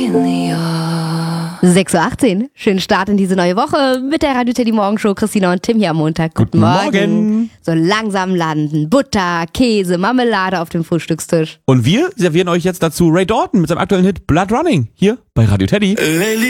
6:18 Uhr. Schönen Start in diese neue Woche mit der Radio Teddy Morgenshow. Christina und Tim hier am Montag. Guten Morgen. So langsam landen. Butter, Käse, Marmelade auf dem Frühstückstisch. Und wir servieren euch jetzt dazu Ray Dalton mit seinem aktuellen Hit Blood Running hier bei Radio Teddy.